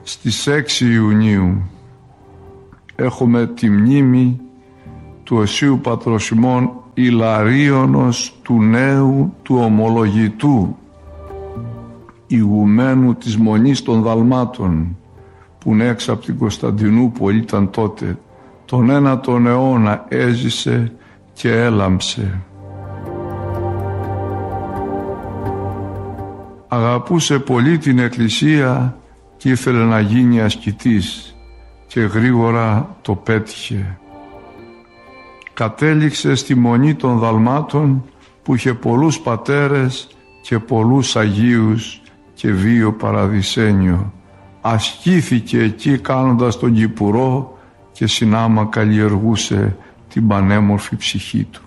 Στις 6 Ιουνίου έχουμε τη μνήμη του Οσίου Πατροσιμών Ιλαρίωνος του Νέου του Ομολογητού, ηγουμένου της Μονής των Δαλμάτων, που έξω από την Κωνσταντινούπολη ήταν τότε. Τον 9ο αιώνα έζησε και έλαμψε. Αγαπούσε πολύ την Εκκλησία και ήθελε να γίνει ασκητής και γρήγορα το πέτυχε. Κατέληξε στη Μονή των Δαλμάτων που είχε πολλούς πατέρες και πολλούς Αγίους και βίο παραδεισένιο. Ασκήθηκε εκεί κάνοντας τον Κυπουρό και συνάμα καλλιεργούσε την πανέμορφη ψυχή του.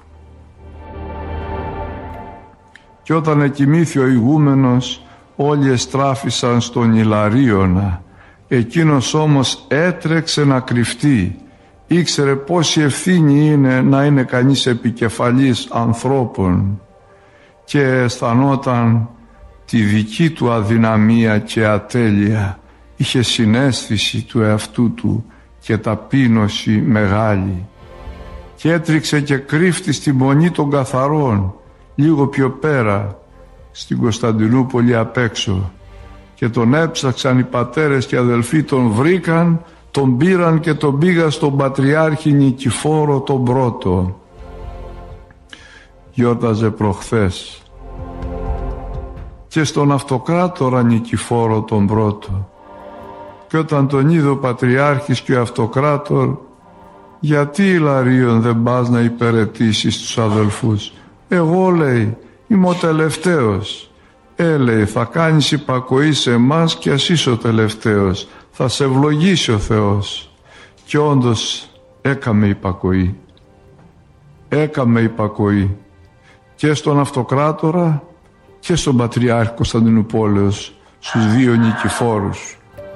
Και όταν εκοιμήθη ο ηγούμενος, όλοι εστράφησαν στον Ιλαρίωνα. Εκείνος όμως έτρεξε να κρυφτεί. Ήξερε πόση ευθύνη είναι να είναι κανείς επικεφαλής ανθρώπων και αισθανόταν τη δική του αδυναμία και ατέλεια. Είχε συναίσθηση του εαυτού του και ταπείνωση μεγάλη και έτρεξε και κρύφτη στη Μονή των Καθαρών, λίγο πιο πέρα στην Κωνσταντινούπολη απ' έξω, και τον έψαξαν οι πατέρες και αδελφοί, τον βρήκαν, τον πήραν και τον πήγαν στον Πατριάρχη Νικηφόρο τον Πρώτο. Γιόρταζε προχθές. Και στον Αυτοκράτορα Νικηφόρο τον Πρώτο. Και όταν τον είδε ο Πατριάρχης και ο Αυτοκράτορ, γιατί Ιλαρίων δεν πας να υπηρετήσεις τους αδελφούς? Εγώ, λέει, είμαι ο τελευταίος. Λέει, θα κάνεις υπακοή σε εμάς και ας είσαι ο τελευταίος. Θα σε ευλογήσει ο Θεός. Και όντως έκαμε υπακοή. Έκαμε υπακοή και στον Αυτοκράτορα και στον Πατριάρχη Κωνσταντινουπόλεως, στους δύο Νικηφόρους.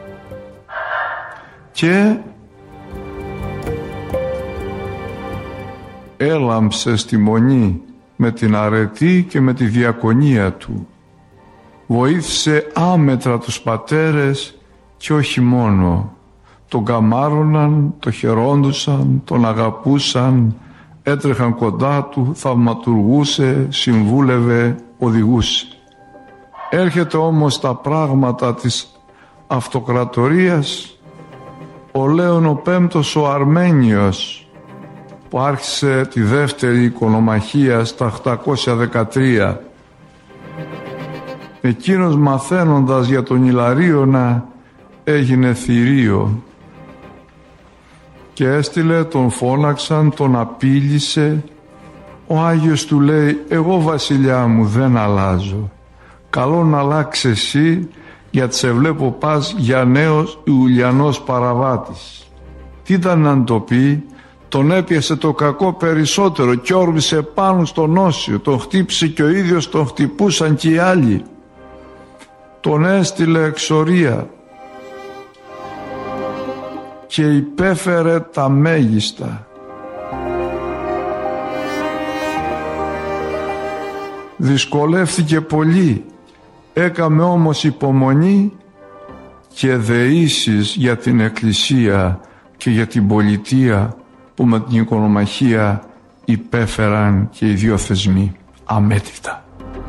Και έλαμψε στη Μονή με την αρετή και με τη διακονία του. Βοήθησε άμετρα τους πατέρες και όχι μόνο. Τον καμάρωναν, τον χαιρόντουσαν, τον αγαπούσαν, έτρεχαν κοντά του, θαυματουργούσε, συμβούλευε, οδηγούσε. Έρχεται όμως τα πράγματα της αυτοκρατορίας ο Λέων ο Πέμπτος ο Αρμένιος, που άρχισε τη δεύτερη οικονομαχία στα 813. Εκείνος, μαθαίνοντας για τον Ιλαρίωνα, έγινε θηρίο και έστειλε, τον φώναξαν, τον απείλησε. Ο Άγιος του λέει, εγώ βασιλιά μου δεν αλλάζω, καλό να αλλάξει εσύ, γιατί σε βλέπω πας για νέος Ιουλιανός παραβάτης. Τι ήταν να το πει? Τον έπιασε το κακό περισσότερο και όρμησε πάνω στον Όσιο, τον χτύπησε και ο ίδιος, τον χτυπούσαν και οι άλλοι. Τον έστειλε εξορία και υπέφερε τα μέγιστα. Δυσκολεύθηκε πολύ, έκαμε όμως υπομονή και δεήσεις για την Εκκλησία και για την πολιτεία, που με την οικονομαχία υπέφεραν και οι δύο θεσμοί αμέτρητα.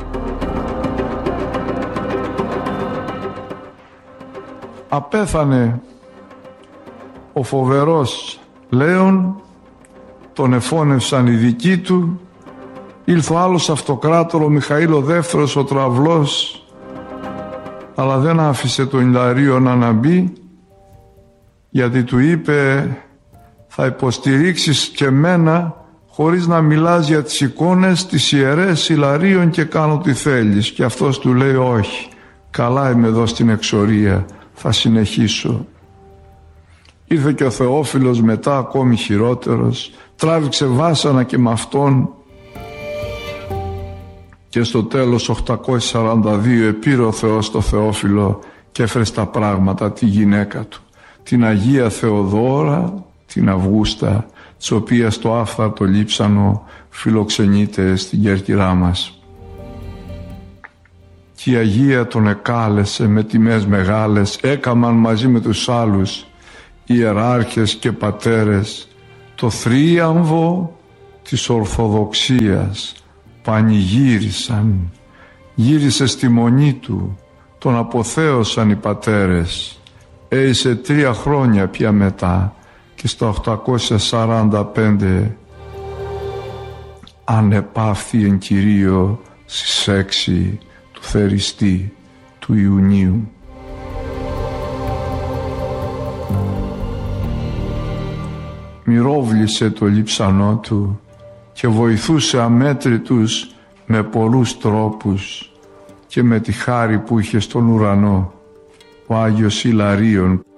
Απέθανε ο φοβερός Λέων, τον εφώνευσαν οι δικοί του. Ήλθε ο άλλος αυτοκράτορο, Μιχαήλ ο δεύτερος, ο Τραυλός, αλλά δεν άφησε τον Ιλαρίωνα να μπει, γιατί του είπε, θα υποστηρίξεις και μένα χωρίς να μιλάς για τις εικόνες, τις ιερές Ιλαρίων, και κάνω τι θέλεις. Και αυτός του λέει, όχι, καλά είμαι εδώ στην εξορία, θα συνεχίσω. Ήρθε και ο Θεόφιλος μετά, ακόμη χειρότερος, τράβηξε βάσανα και με αυτόν, και στο τέλος 842 επήρε ο Θεός το Θεόφιλο και έφερε στα πράγματα τη γυναίκα του, την Αγία Θεοδόρα, την Αυγούστα, της οποίας το άφθαρτο λείψανο φιλοξενείται στην Κέρκυρά μας. Κι η Αγία τον εκάλεσε με τιμές μεγάλες, έκαμαν μαζί με τους άλλους ιεράρχες και πατέρες το θρίαμβο της Ορθοδοξίας, πανηγύρισαν. Γύρισε στη μονή του, τον αποθέωσαν οι πατέρες. Έζησε 3 χρόνια πια μετά και στα 845 ανεπαύθη εν Κυρίω στις 6 του Θεριστή του Ιουνίου. Μυρόβλησε το λείψανό του και βοηθούσε αμέτρητους με πολλούς τρόπους και με τη χάρη που είχε στον ουρανό. Ο Άγιος Ιλαρίων